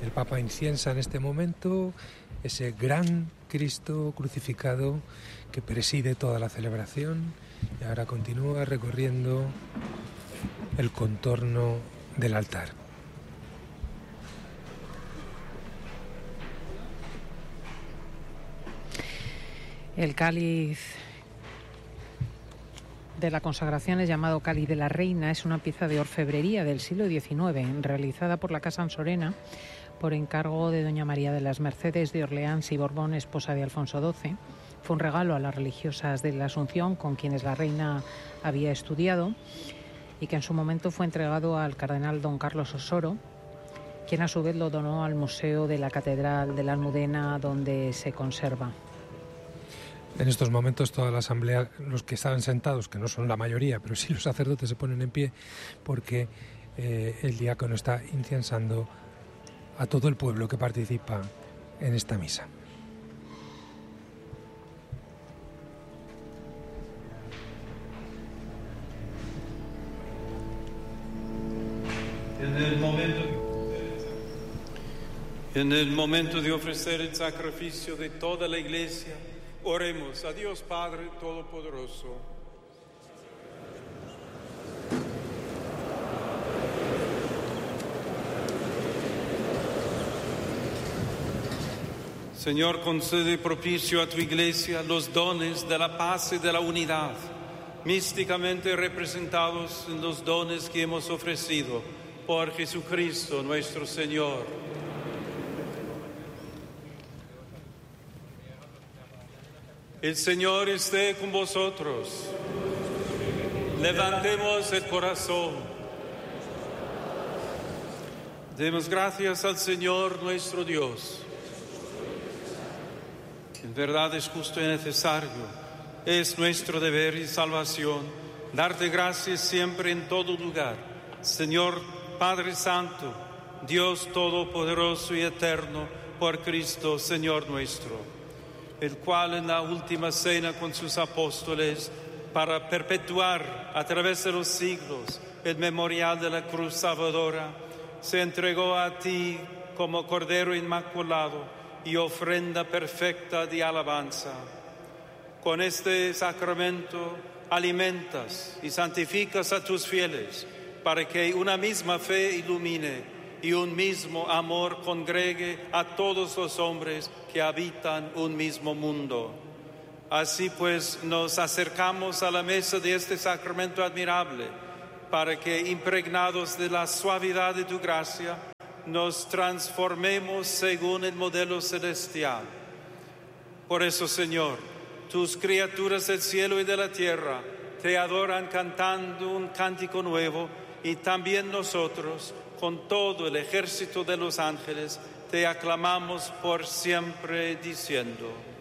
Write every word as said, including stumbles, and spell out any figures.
El Papa inciensa en este momento ese gran Cristo crucificado que preside toda la celebración y ahora continúa recorriendo el contorno del altar. El cáliz de la consagración es llamado Cáliz de la Reina. Es una pieza de orfebrería del siglo diecinueve, realizada por la Casa Ansorena por encargo de doña María de las Mercedes de Orleans y Borbón, esposa de Alfonso doce. Fue un regalo a las religiosas de la Asunción, con quienes la reina había estudiado, y que en su momento fue entregado al cardenal don Carlos Osoro, quien a su vez lo donó al Museo de la Catedral de la Almudena, donde se conserva. En estos momentos toda la asamblea, los que estaban sentados, que no son la mayoría, pero sí los sacerdotes, se ponen en pie porque eh, el diácono está incensando a todo el pueblo que participa en esta misa. En el momento, en el momento de ofrecer el sacrificio de toda la Iglesia, oremos a Dios Padre Todopoderoso. Señor, concede propicio a tu Iglesia los dones de la paz y de la unidad, místicamente representados en los dones que hemos ofrecido por Jesucristo nuestro Señor. El Señor esté con vosotros. Levantemos el corazón. Demos gracias al Señor nuestro Dios. En verdad es justo y necesario, es nuestro deber y salvación, darte gracias siempre en todo lugar, Señor Padre Santo, Dios Todopoderoso y Eterno, por Cristo, Señor nuestro, el cual en la última cena con sus apóstoles, para perpetuar a través de los siglos el memorial de la cruz salvadora, se entregó a ti como Cordero Inmaculado y ofrenda perfecta de alabanza. Con este sacramento alimentas y santificas a tus fieles, para que una misma fe ilumine y un mismo amor congregue a todos los hombres que habitan un mismo mundo. Así pues, nos acercamos a la mesa de este sacramento admirable, para que, impregnados de la suavidad de tu gracia, nos transformemos según el modelo celestial. Por eso, Señor, tus criaturas del cielo y de la tierra te adoran cantando un cántico nuevo, y también nosotros, con todo el ejército de los ángeles, te aclamamos por siempre diciendo: